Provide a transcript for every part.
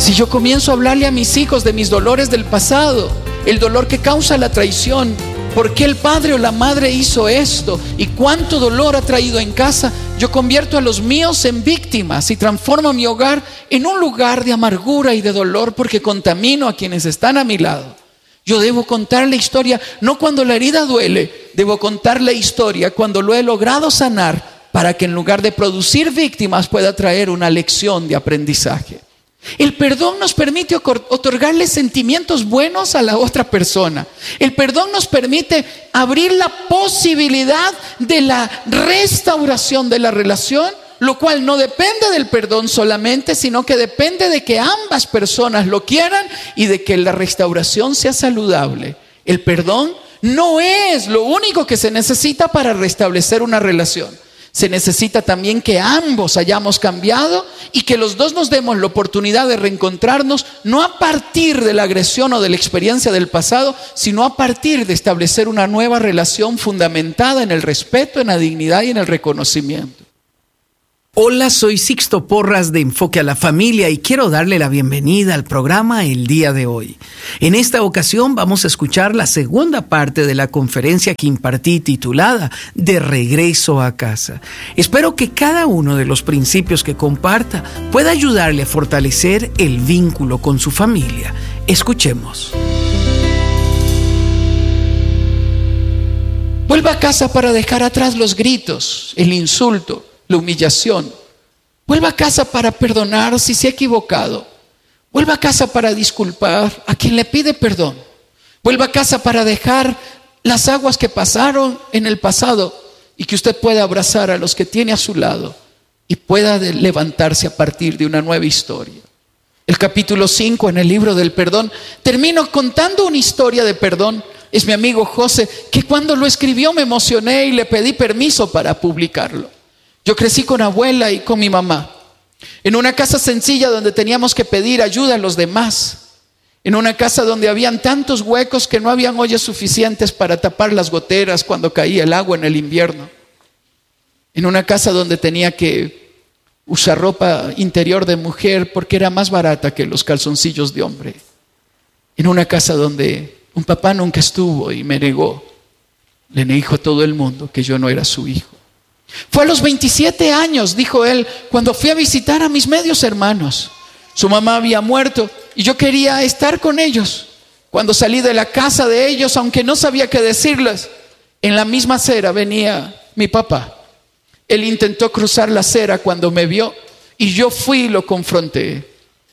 Si yo comienzo a hablarle a mis hijos de mis dolores del pasado, el dolor que causa la traición, por qué el padre o la madre hizo esto y cuánto dolor ha traído en casa, yo convierto a los míos en víctimas y transformo mi hogar en un lugar de amargura y de dolor porque contamino a quienes están a mi lado. Yo debo contar la historia no cuando la herida duele, debo contar la historia cuando lo he logrado sanar para que en lugar de producir víctimas pueda traer una lección de aprendizaje. El perdón nos permite otorgarle sentimientos buenos a la otra persona. El perdón nos permite abrir la posibilidad de la restauración de la relación, lo cual no depende del perdón solamente, sino que depende de que ambas personas lo quieran y de que la restauración sea saludable. El perdón no es lo único que se necesita para restablecer una relación. Se necesita también que ambos hayamos cambiado y que los dos nos demos la oportunidad de reencontrarnos, no a partir de la agresión o de la experiencia del pasado, sino a partir de establecer una nueva relación fundamentada en el respeto, en la dignidad y en el reconocimiento. Hola, soy Sixto Porras de Enfoque a la Familia y quiero darle la bienvenida al programa el día de hoy. En esta ocasión vamos a escuchar la segunda parte de la conferencia que impartí titulada De regreso a casa. Espero que cada uno de los principios que comparta pueda ayudarle a fortalecer el vínculo con su familia. Escuchemos. Vuelva a casa para dejar atrás los gritos, el insulto, la humillación. Vuelva a casa para perdonar si se ha equivocado. Vuelva a casa para disculpar a quien le pide perdón. Vuelva a casa para dejar las aguas que pasaron en el pasado y que usted pueda abrazar a los que tiene a su lado y pueda levantarse a partir de una nueva historia. El capítulo 5 en el libro del perdón, termino contando una historia de perdón. Es mi amigo José, que cuando lo escribió me emocioné y le pedí permiso para publicarlo. Yo crecí con abuela y con mi mamá, en una casa sencilla donde teníamos que pedir ayuda a los demás, en una casa donde habían tantos huecos que no habían ollas suficientes para tapar las goteras cuando caía el agua en el invierno, en una casa donde tenía que usar ropa interior de mujer porque era más barata que los calzoncillos de hombre, en una casa donde un papá nunca estuvo y me negó, le dijo a todo el mundo que yo no era su hijo. Fue a los 27 años, dijo él, cuando fui a visitar a mis medios hermanos. Su mamá había muerto y yo quería estar con ellos. Cuando salí de la casa de ellos, aunque no sabía qué decirles, en la misma acera venía mi papá. Él intentó cruzar la acera cuando me vio y yo fui y lo confronté.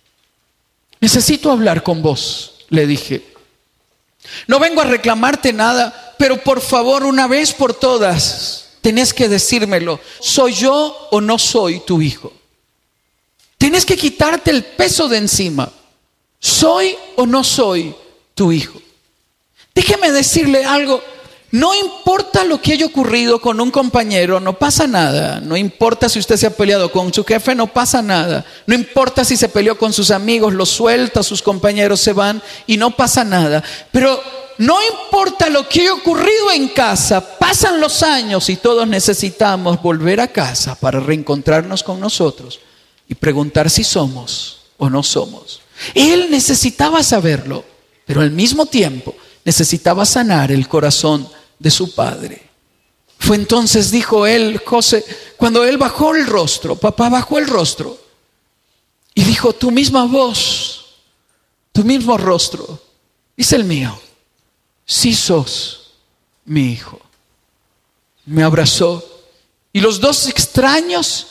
Necesito hablar con vos, le dije. No vengo a reclamarte nada, pero por favor, una vez por todas, tenés que decírmelo. ¿Soy yo o no soy tu hijo? Tenés que quitarte el peso de encima. ¿Soy o no soy tu hijo? Déjeme decirle algo. No importa lo que haya ocurrido con un compañero, no pasa nada. No importa si usted se ha peleado con su jefe, no pasa nada. No importa si se peleó con sus amigos, los suelta, sus compañeros se van y no pasa nada. Pero no importa lo que haya ocurrido en casa, pasan los años y todos necesitamos volver a casa para reencontrarnos con nosotros y preguntar si somos o no somos. Él necesitaba saberlo, pero al mismo tiempo necesitaba sanar el corazón de su padre. Fue entonces, dijo él, José, cuando él bajó el rostro, papá bajó el rostro y dijo, tu misma voz, tu mismo rostro, es el mío. Sí sos mi hijo. Me abrazó y los dos extraños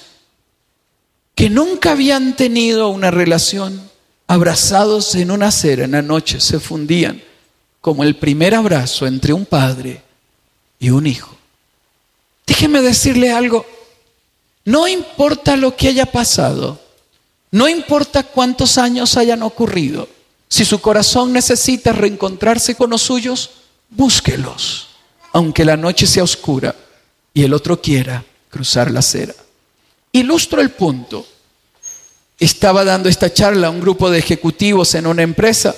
que nunca habían tenido una relación, abrazados en una acera en la noche, se fundían como el primer abrazo entre un padre y un hijo. Déjeme decirle algo. No importa lo que haya pasado, no importa cuántos años hayan ocurrido, si su corazón necesita reencontrarse con los suyos, búsquelos, aunque la noche sea oscura y el otro quiera cruzar la acera. Ilustro el punto. Estaba dando esta charla a un grupo de ejecutivos en una empresa.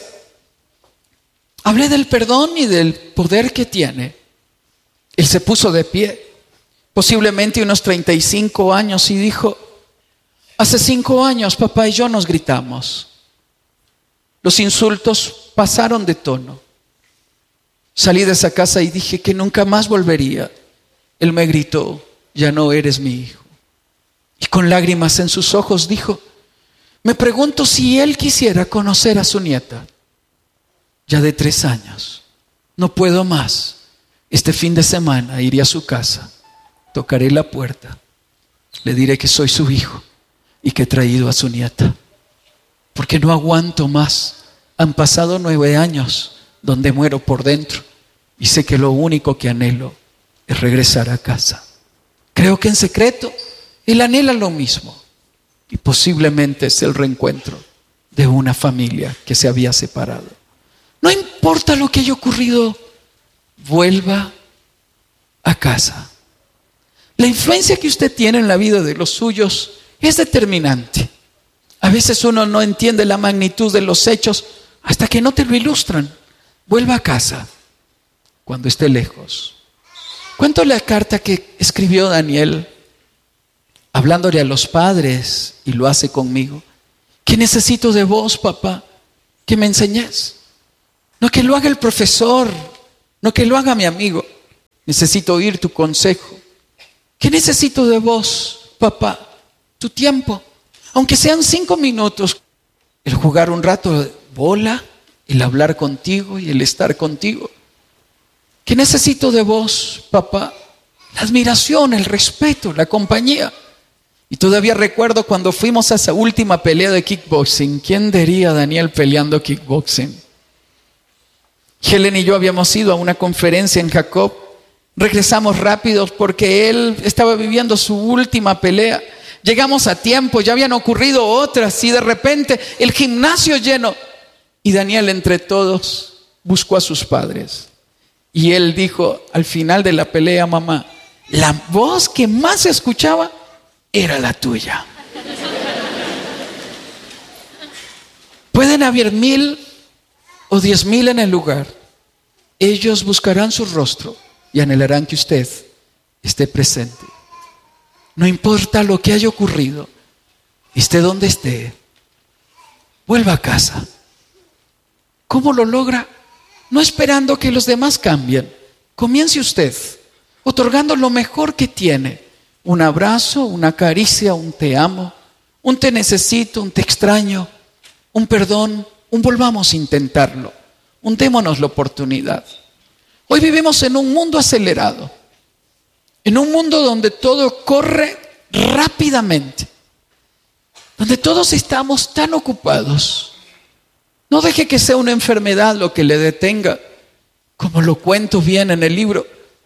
Hablé del perdón y del poder que tiene. Él se puso de pie, posiblemente unos 35 años, y dijo, hace 5 años papá y yo nos gritamos. Los insultos pasaron de tono. Salí de esa casa y dije que nunca más volvería. Él me gritó: ya no eres mi hijo. Y con lágrimas en sus ojos dijo: me pregunto si él quisiera conocer a su nieta, ya de 3 años. No puedo más. Este fin de semana iré a su casa, tocaré la puerta, le diré que soy su hijo y que he traído a su nieta, porque no aguanto más. Han pasado 9 años donde muero por dentro y sé que lo único que anhelo es regresar a casa. Creo que en secreto él anhela lo mismo y posiblemente es el reencuentro de una familia que se había separado. No importa lo que haya ocurrido, vuelva a casa. La influencia que usted tiene en la vida de los suyos es determinante. A veces uno no entiende la magnitud de los hechos hasta que no te lo ilustran. Vuelva a casa cuando esté lejos. Cuento la carta que escribió Daniel hablándole a los padres, y lo hace conmigo. ¿Qué necesito de vos, papá? Que me enseñes. No que lo haga el profesor, no que lo haga mi amigo. Necesito oír tu consejo. ¿Qué necesito de vos, papá? Tu tiempo. Aunque sean 5 minutos. El jugar un rato de bola, el hablar contigo y el estar contigo. ¿Qué necesito de vos, papá? La admiración, el respeto, la compañía. Y todavía recuerdo cuando fuimos a esa última pelea de kickboxing. ¿Quién diría a Daniel peleando kickboxing? Helen y yo habíamos ido a una conferencia en Jacob. Regresamos rápidos porque él estaba viviendo su última pelea. Llegamos a tiempo, ya habían ocurrido otras y de repente el gimnasio lleno. Y Daniel entre todos buscó a sus padres. Y él dijo al final de la pelea: mamá, la voz que más se escuchaba era la tuya. Pueden haber 1000 o 10,000 en el lugar. Ellos buscarán su rostro y anhelarán que usted esté presente. No importa lo que haya ocurrido, esté donde esté, vuelva a casa. ¿Cómo lo logra? No esperando que los demás cambien. Comience usted, otorgando lo mejor que tiene. Un abrazo, una caricia, un te amo, un te necesito, un te extraño, un perdón, un volvamos a intentarlo, un démonos la oportunidad. Hoy vivimos en un mundo acelerado, en un mundo donde todo corre rápidamente, donde todos estamos tan ocupados. No deje que sea una enfermedad lo que le detenga, como lo cuento bien en el libro.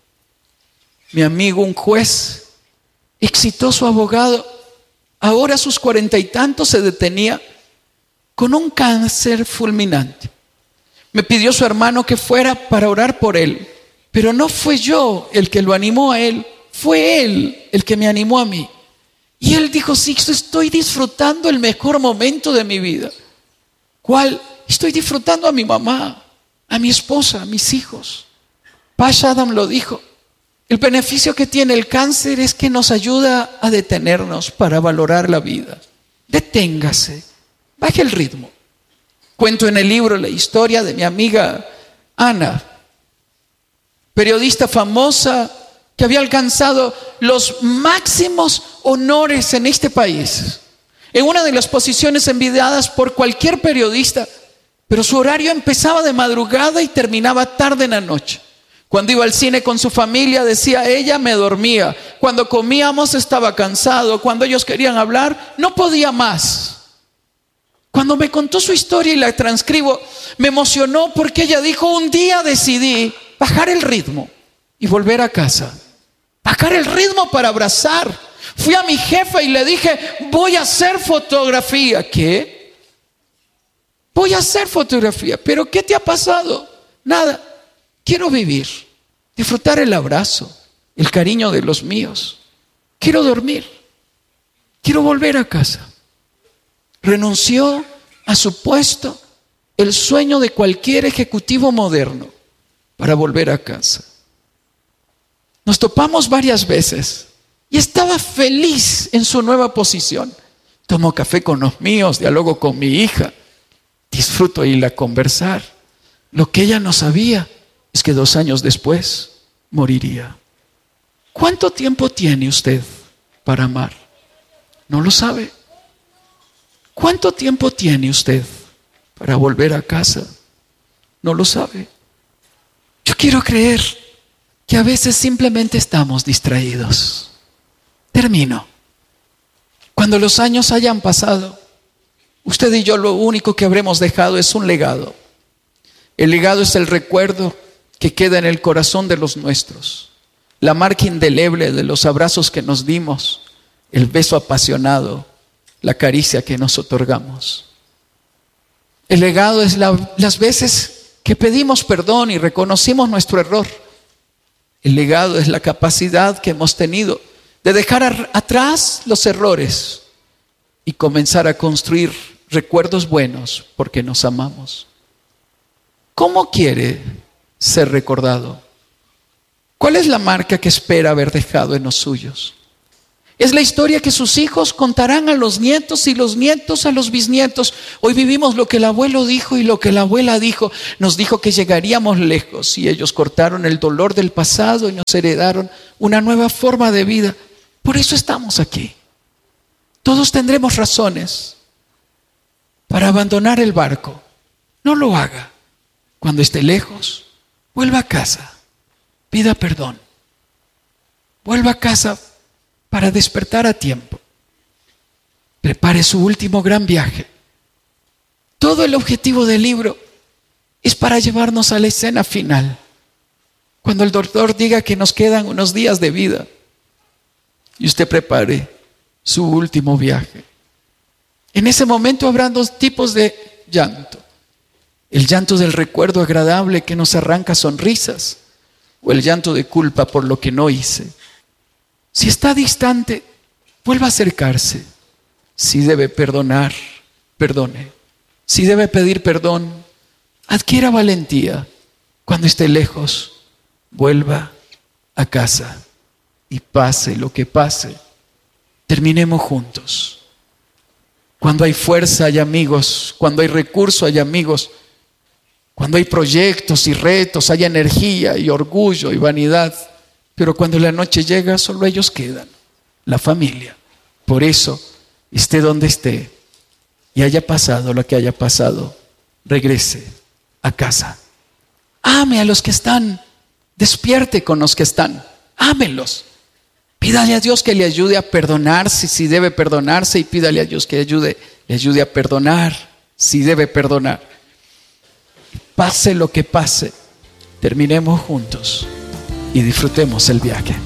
Mi amigo, un juez, exitoso abogado, ahora a sus 40 y tantos se detenía con un cáncer fulminante. Me pidió su hermano que fuera para orar por él, pero no fue yo el que lo animó a él, fue él el que me animó a mí. Y él dijo: Sixto, estoy disfrutando el mejor momento de mi vida. ¿Cuál? Estoy disfrutando a mi mamá, a mi esposa, a mis hijos. Pasha Adam lo dijo: el beneficio que tiene el cáncer es que nos ayuda a detenernos para valorar la vida. Deténgase, baje el ritmo. Cuento en el libro la historia de mi amiga Ana, periodista famosa que había alcanzado los máximos honores en este país, en una de las posiciones envidiadas por cualquier periodista, pero su horario empezaba de madrugada y terminaba tarde en la noche. Cuando iba al cine con su familia, decía ella, me dormía. Cuando comíamos estaba cansado. Cuando ellos querían hablar, no podía más. Cuando me contó su historia y la transcribo, me emocionó porque ella dijo: un día decidí bajar el ritmo y volver a casa. Bajar el ritmo para abrazar. Fui a mi jefa y le dije: voy a hacer fotografía. ¿Qué? Voy a hacer fotografía. ¿Pero qué te ha pasado? Nada. Quiero vivir, disfrutar el abrazo, el cariño de los míos. Quiero dormir. Quiero volver a casa. Renunció a su puesto, el sueño de cualquier ejecutivo moderno, para volver a casa. Nos topamos varias veces y estaba feliz en su nueva posición. Tomo café con los míos, dialogo con mi hija. disfruto irla a conversar. Lo que ella no sabía es que 2 años después moriría. ¿Cuánto tiempo tiene usted para amar? No lo sabe. ¿Cuánto tiempo tiene usted para volver a casa? No lo sabe. Yo quiero creer que a veces simplemente estamos distraídos. Termino. Cuando los años hayan pasado, usted y yo lo único que habremos dejado es un legado. El legado es el recuerdo que queda en el corazón de los nuestros, la marca indeleble de los abrazos que nos dimos, el beso apasionado, la caricia que nos otorgamos. El legado es las veces que pedimos perdón y reconocimos nuestro error. El legado es la capacidad que hemos tenido de dejar atrás los errores y comenzar a construir recuerdos buenos porque nos amamos. ¿Cómo quiere ser recordado? ¿Cuál es la marca que espera haber dejado en los suyos? Es la historia que sus hijos contarán a los nietos y los nietos a los bisnietos. Hoy vivimos lo que el abuelo dijo y lo que la abuela dijo. Nos dijo que llegaríamos lejos y ellos cortaron el dolor del pasado y nos heredaron una nueva forma de vida. Por eso estamos aquí. Todos tendremos razones para abandonar el barco. No lo haga. Cuando esté lejos, vuelva a casa. Pida perdón. Vuelva a casa para despertar a tiempo. Prepare su último gran viaje. Todo el objetivo del libro es para llevarnos a la escena final. Cuando el doctor diga que nos quedan unos días de vida y usted prepare su último viaje. En ese momento habrán 2 tipos de llanto. El llanto del recuerdo agradable que nos arranca sonrisas o el llanto de culpa por lo que no hice. Si está distante, vuelva a acercarse. Si debe perdonar, perdone. Si debe pedir perdón, adquiera valentía. Cuando esté lejos, vuelva a casa. Y pase lo que pase, terminemos juntos. Cuando hay fuerza hay amigos, cuando hay recurso hay amigos, cuando hay proyectos y retos hay energía y orgullo y vanidad. Pero cuando la noche llega, solo ellos quedan, la familia. Por eso, esté donde esté y haya pasado lo que haya pasado, regrese a casa. Ame a los que están, despierte con los que están, ámelos. Pídale a Dios que le ayude a perdonarse si debe perdonarse y pídale a Dios que le ayude a perdonar si debe perdonar. Pase lo que pase, terminemos juntos y disfrutemos el viaje.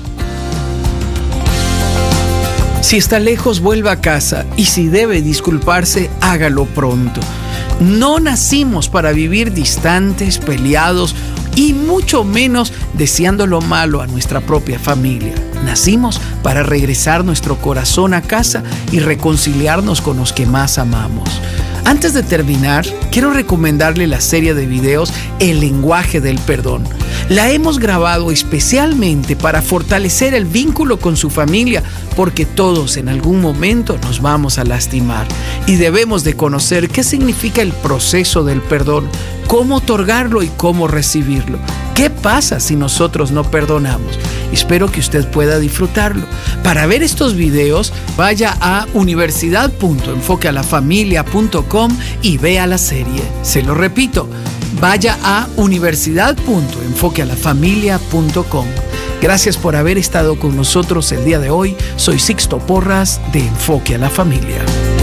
Si está lejos, vuelva a casa y si debe disculparse, hágalo pronto. No nacimos para vivir distantes, peleados y mucho menos deseando lo malo a nuestra propia familia. Nacimos para regresar nuestro corazón a casa y reconciliarnos con los que más amamos. Antes de terminar, quiero recomendarle la serie de videos El lenguaje del perdón. La hemos grabado especialmente para fortalecer el vínculo con su familia, porque todos en algún momento nos vamos a lastimar y debemos de conocer qué significa el proceso del perdón, cómo otorgarlo y cómo recibirlo. ¿Qué pasa si nosotros no perdonamos? Espero que usted pueda disfrutarlo. Para ver estos videos, vaya a universidad.enfoquealafamilia.com y vea la serie. Se lo repito, vaya a universidad.enfoquealafamilia.com. Gracias por haber estado con nosotros el día de hoy. Soy Sixto Porras de Enfoque a la Familia.